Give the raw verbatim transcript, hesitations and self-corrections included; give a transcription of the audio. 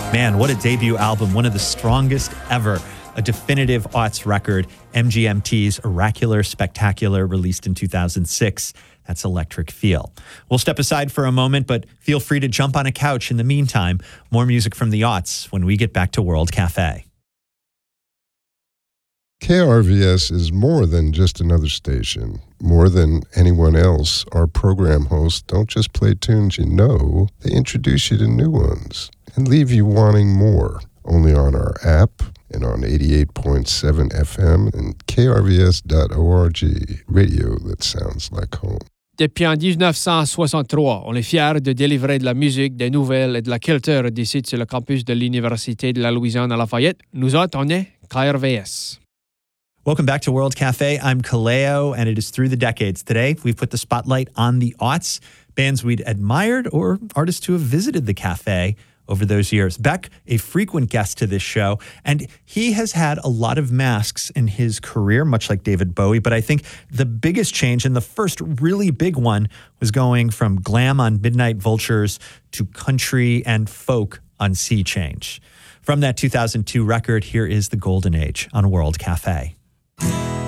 Man, what a debut album. One of the strongest ever. A definitive aughts record. M G M T's Oracular Spectacular, released in two thousand six. That's Electric Feel. We'll step aside for a moment, but feel free to jump on a couch in the meantime. More music from the aughts when we get back to World Cafe. K R V S is more than just another station. More than anyone else, our program hosts don't just play tunes you know, they introduce you to new ones and leave you wanting more. Only on our app and on eighty-eight point seven F M and K R V S dot org. Radio that sounds like home. Depuis en dix-neuf cent soixante-trois, on est fiers de délivrer de la musique, des nouvelles et de la culture d'ici sur le campus de l'Université de la Louisiane à Lafayette. Nous autres, on est K R V S. Welcome back to World Cafe. I'm Kaleo, and it is Through the Decades. Today, we've put the spotlight on the aughts, bands we'd admired or artists who have visited the cafe over those years. Beck, a frequent guest to this show, and he has had a lot of masks in his career, much like David Bowie, but I think the biggest change, and the first really big one, was going from glam on Midnight Vultures to country and folk on Sea Change. From that two thousand two record, here is The Golden Age on World Cafe.